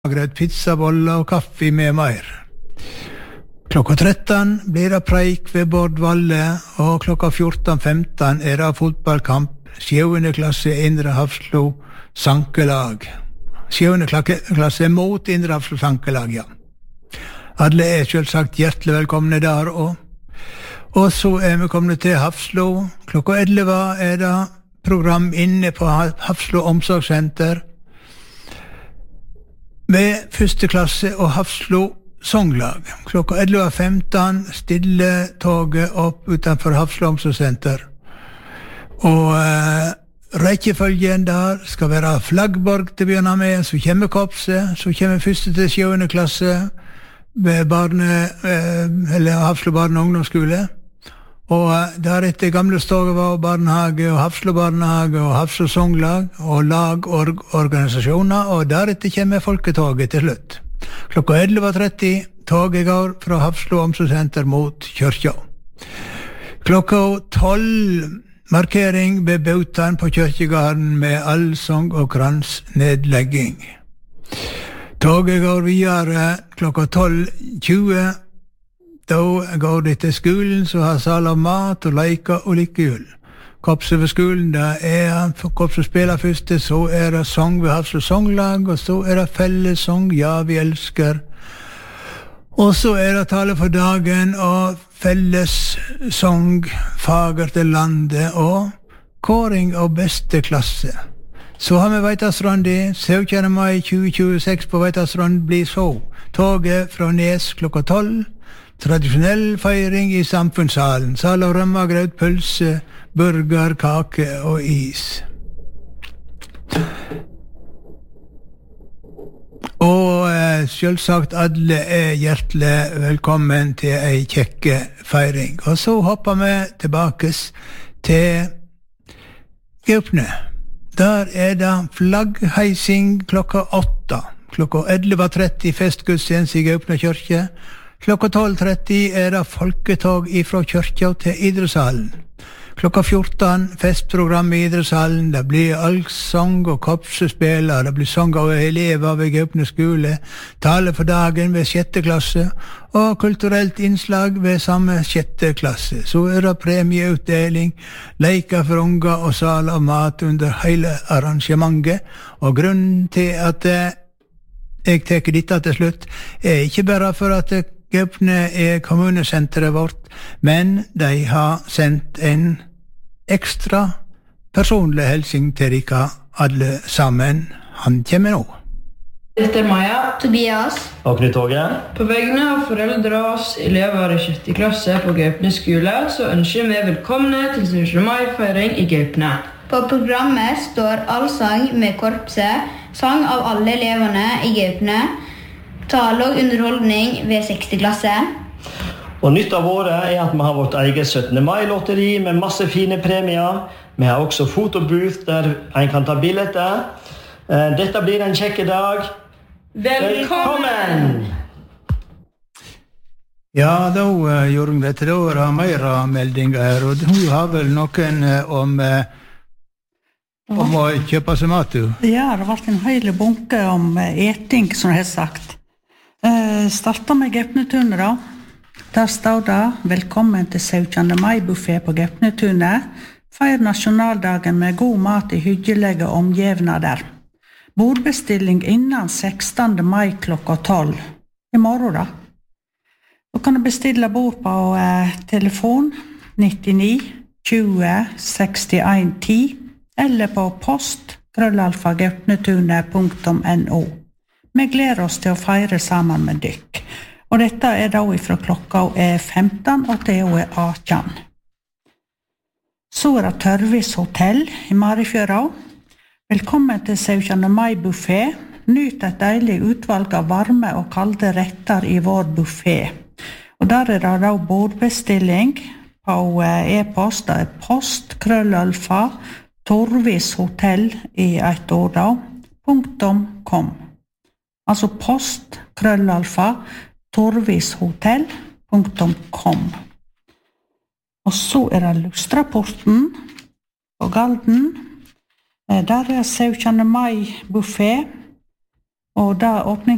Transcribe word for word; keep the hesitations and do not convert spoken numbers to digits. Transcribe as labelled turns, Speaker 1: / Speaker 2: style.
Speaker 1: grøt, pizzaboller og kaffe med mer. Klokka tretten blir det preik ved Bård Valle, og klokka fjorten femten er det fotballkamp, sjuende klasse Indre Hafslo sankelag. Sjuende klasse mot Indre Hafslo sankelag, ja. Alle er selvsagt hjertelig velkomne der også. Og så er vi kommet til Hafslo. Klokka elleve er det program inne på Hafslo omsorgssenter med første klasse og Hafslo songlag. Klokka elleve femten stiller toget opp utenfor Hafslo omsorgssenter. Og eh, rekkefølgen der skal være Flaggborg til å begynne med, så kommer korpset, så kommer første til sjuende klasse ved barne, eh, eller Hafslo barne- og ungdomsskole. Og deretter gamle Stogevå barnehage og Hafslo barnehage og Hafslo songlag og lagorganisasjoner, og deretter kommer folketoget til slutt. Klokka elleve tretti toget går fra Hafslo omsorgssenter mot kyrkja. Klokka tolv markering ved Bautan på kyrkjegarden med allsong og kransnedlegging. Toget går videre klokka tolv tjue. Da går det til skolen, så har sal av mat og leker og likehjul. Korpset ved skolen, da er korpset spiller først, så er det sang ved Hafslo songlag, og så er det fellessang, ja, vi elsker. Og så er det tale for dagen, og fellessang, fager til landet, og kåring av beste klasse. Så har vi Veitastrandi, syvende mai tjue tjueseks på Veitastrand blir så. Toget fra Nes klokka tolv. Tradisjonell feiring i samfunnssalen. Sal av rømmegrøt, pølse, burger, kake og is. Og eh, selvsagt alle er hjertelig velkommen til ei kjekke feiring. Og så hopper vi tilbake til Gaupne. Der er det flaggheising klokka åtta. Klokka elleve tretti festgudstjeneste i Gaupne kyrkje. Klokka tolv tretti er det folketog ifra kyrkja til idrettshallen. Klokka fjorten festprogram i idrettshallen. Det blir allsang og korpsespiller. Det blir sang av elever ved Gaupne skole. Tale for dagen ved sjette klasse. Og kulturelt innslag ved samme sjette klasse. Så er det premieutdeling, leker for unger og sal av mat under hele arrangementet. Og grunnen til at jeg tar dette til slutt, er ikke bare for at Gaupne er kommunesenteret vårt, men de har sendt en ekstra personlig hilsen til dere alle sammen. Han kommer nå.
Speaker 2: Dette er Maja,
Speaker 3: Tobias
Speaker 4: og Knut Åge.
Speaker 2: På vegne av foreldre og oss elever i sjette klasse på Gaupne skole, så ønsker vi velkomne til syvende mai-feiring i Gaupne.
Speaker 3: På programmet står allsang med korpset, sang av alle eleverne i Gaupne, tale og underholdning ved sjette klasse.
Speaker 4: Og nytt av året er at vi har vårt eget syttende mai-lotteri med masse fine premier. Vi har også fotobooth der en kan ta billetter. Dette blir en kjekke dag. Velkommen!
Speaker 1: Ja, da uh, gjorde hun dette. Da var det mer meldinger her, og hun har vel noen uh, om, uh, om å kjøpe seg mat, du?
Speaker 5: Ja, det har vært en hele bunke om uh, eting, som jeg har sagt. Uh, starter med Gaupnetunet da. Der står det velkommen til syvende mai-buffé på Gaupnetunet. Feir nasjonaldagen med god mat i hyggelige omgivnader. Bordbestilling innen sekstende mai klokka tolv. I morgen da. Du kan bestille bord på uh, telefon nittini tjue sekstién ti eller på post krøllalfa gaupnetunet punktum no. Vi gleder oss til å feire sammen med dykk. Og dette er da fra klokka er femten og til er atten. Så er det Tørvis hotell i Marifjøra. Velkommen til syvende mai-buffé. Nyt et deilig utvalg av varme og kalde retter i vår buffé. Og der er det da bordbestilling på e-post. Det er post krøllalfa Torvis hotell i et ord da. Punktum kom. Altså post, krøllalfa, torvishotell punktum com. Og så er det Lustraporten på Galden. Der er syvende mai buffé, og da åpning